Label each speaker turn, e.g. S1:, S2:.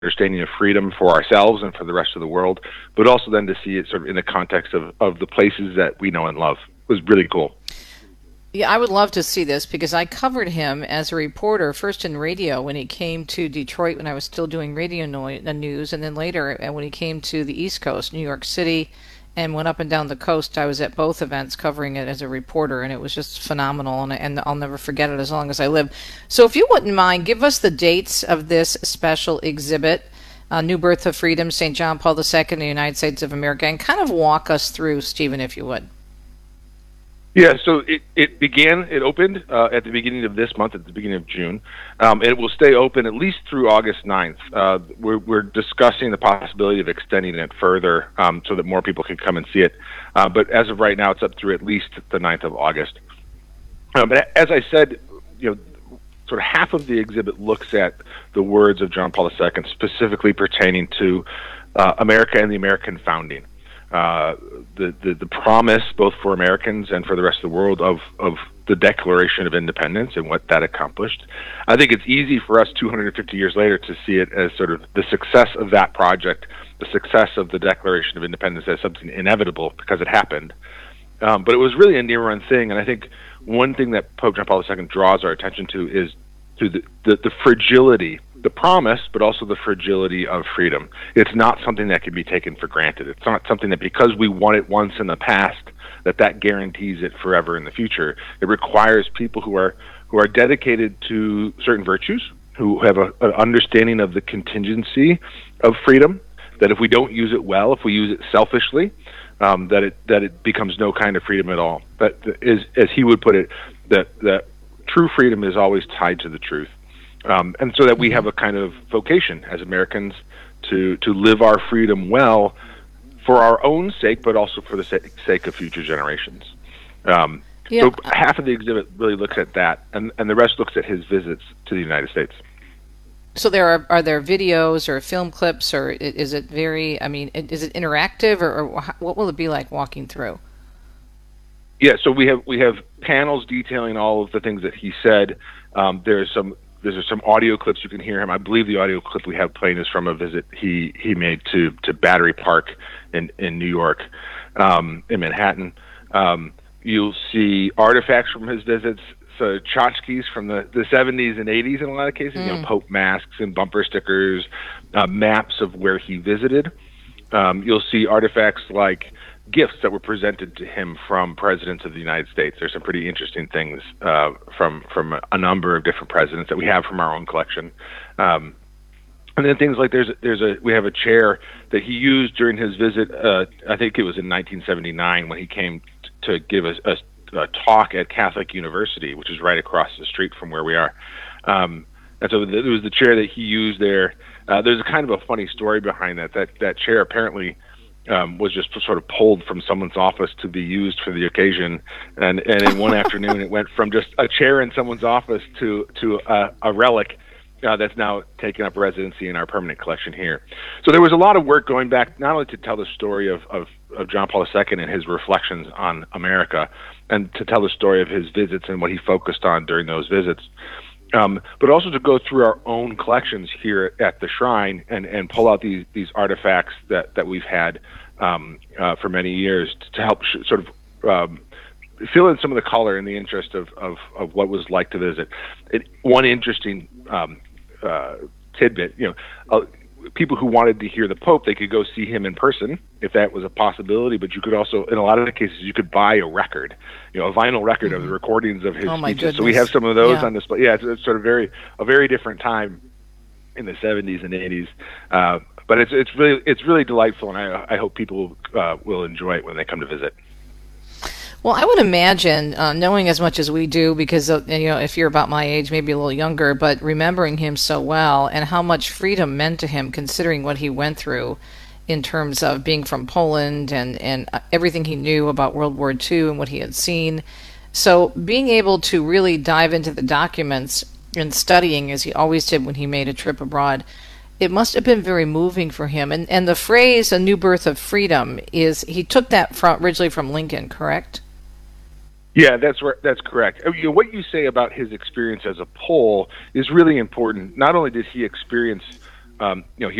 S1: understanding of freedom for ourselves and for the rest of the world, but also then to see it sort of in the context of the places that we know and love was really cool.
S2: Yeah, I would love to see this because I covered him as a reporter, first in radio when he came to Detroit when I was still doing radio news, and then later when he came to the East Coast, New York City, and went up and down the coast. I was at both events covering it as a reporter, and it was just phenomenal, and I'll never forget it as long as I live. So if you wouldn't mind, give us the dates of this special exhibit, New Birth of Freedom, St. John Paul II, and the United States of America, and kind of walk us through, Stephen, if you would.
S1: Yeah, so it opened at the beginning of this month, at the beginning of June. It will stay open at least through August 9th. We're discussing the possibility of extending it further so that more people can come and see it. But as of right now, it's up through at least the 9th of August. But as I said, sort of half of the exhibit looks at the words of John Paul II, specifically pertaining to America and the American founding. The promise, both for Americans and for the rest of the world, of the Declaration of Independence and what that accomplished. I think it's easy for us 250 years later to see it as sort of the success of that project, the success of the Declaration of Independence as something inevitable because it happened. But it was really a near-run thing, and I think one thing that Pope John Paul II draws our attention to is to the fragility, the promise, but also the fragility of freedom. It's not something that can be taken for granted. It's not something that because we won it once in the past, that guarantees it forever in the future. It requires people who are dedicated to certain virtues, who have an understanding of the contingency of freedom, that if we don't use it well, if we use it selfishly, that it becomes no kind of freedom at all. That is, as he would put it, that true freedom is always tied to the truth. And so that we have a kind of vocation as Americans to live our freedom well for our own sake, but also for the sake of future generations. So half of the exhibit really looks at that, and the rest looks at his visits to the United States.
S2: So are there videos or film clips, or is it is it interactive, or what will it be like walking through?
S1: Yeah, so we have panels detailing all of the things that he said. There's some audio clips you can hear him. I believe the audio clip we have playing is from a visit he made to Battery Park in New York, in Manhattan. You'll see artifacts from his visits, so tchotchkes from the 70s and 80s in a lot of cases, Pope masks and bumper stickers, maps of where he visited. You'll see artifacts like gifts that were presented to him from presidents of the United States. There's some pretty interesting things from a number of different presidents that we have from our own collection. And then things like we have a chair that he used during his visit. I think it was in 1979 when he came to give us a talk at Catholic University, which is right across the street from where we are. And so it was the chair that he used there. There's a kind of a funny story behind that. That chair apparently was just sort of pulled from someone's office to be used for the occasion, and in one afternoon it went from just a chair in someone's office to a relic that's now taken up residency in our permanent collection here. So there was a lot of work going back, not only to tell the story of John Paul II and his reflections on America, and to tell the story of his visits and what he focused on during those visits, but also to go through our own collections here at the Shrine and pull out these artifacts that we've had for many years to help sort of fill in some of the color and the interest of what it was like to visit. One interesting tidbit, people who wanted to hear the Pope, they could go see him in person if that was a possibility, but you could also, in a lot of the cases, you could buy a record, a vinyl record of the recordings of his speeches. So we have some of those on display. Yeah, it's sort of a very different time in the 70s and 80s. But it's really delightful, and I hope people will enjoy it when they come to visit.
S2: Well, I would imagine, knowing as much as we do, because if you're about my age, maybe a little younger, but remembering him so well and how much freedom meant to him, considering what he went through in terms of being from Poland and everything he knew about World War II and what he had seen. So being able to really dive into the documents and studying, as he always did when he made a trip abroad, it must have been very moving for him. And the phrase, a new birth of freedom, he took that originally from Lincoln, correct?
S1: Yeah, that's correct. What you say about his experience as a Pole is really important. Not only did he experience you know,